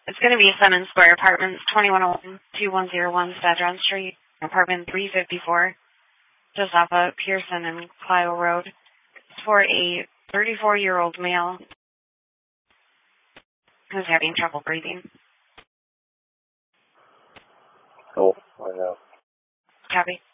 It's going to be Sun Square Apartments, 2101 Stadron Street, apartment 354, just off of Pearson and Clio Road. It's for a 34-year-old male who's having trouble breathing. Cool. I know. Copy.